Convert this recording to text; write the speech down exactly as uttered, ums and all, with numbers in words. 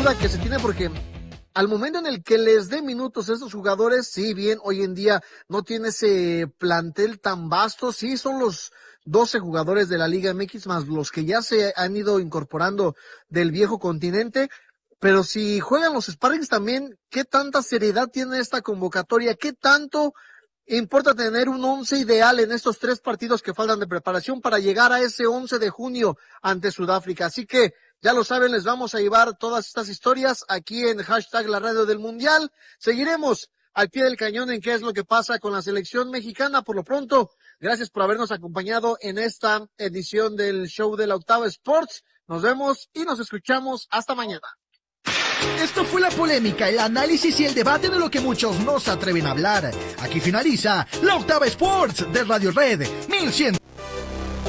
duda que se tiene porque al momento en el que les dé minutos a estos jugadores, sí, bien, hoy en día no tiene ese plantel tan vasto, sí, son los doce jugadores de la Liga M X más los que ya se han ido incorporando del viejo continente, pero si juegan los sparrings también, ¿qué tanta seriedad tiene esta convocatoria? ¿Qué tanto importa tener un once ideal en estos tres partidos que faltan de preparación para llegar a ese once de junio ante Sudáfrica? Así que ya lo saben, les vamos a llevar todas estas historias aquí en hashtag la radio del mundial. Seguiremos al pie del cañón en qué es lo que pasa con la selección mexicana. Por lo pronto, gracias por habernos acompañado en esta edición del show de la Octava Sports. Nos vemos y nos escuchamos hasta mañana. Esto fue la polémica, el análisis y el debate de lo que muchos no se atreven a hablar. Aquí finaliza la Octava Sports de Radio Red mil cien.